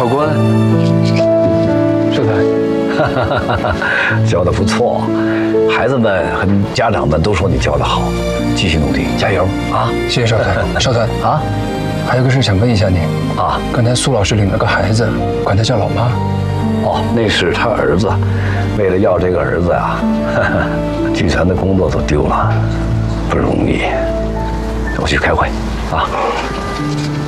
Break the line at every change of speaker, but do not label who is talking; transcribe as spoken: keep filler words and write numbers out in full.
考官，社团，
教的不错，孩子们和家长们都说你教的好，继续努力，加油啊！
谢谢少团，少团
啊，
还有个事想问一下你
啊，
刚才苏老师领了个孩子，管他叫老妈。
哦，那是他儿子，为了要这个儿子呀、啊，剧团的工作都丢了，不容易。我去开会啊。